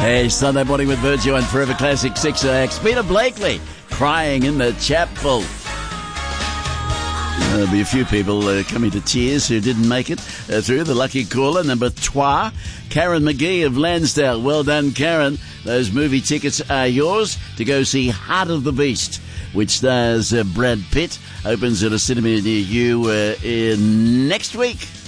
Hey, Sunday morning with Virgil and Forever Classic 6X. Peter Blakely crying in the chapel. There'll be a few people coming to tears who didn't make it through. The lucky caller, number 3, Karen McGee of Lansdale. Well done, Karen. Those movie tickets are yours to go see Heart of the Beast, which stars Brad Pitt. Opens at a cinema near you next week.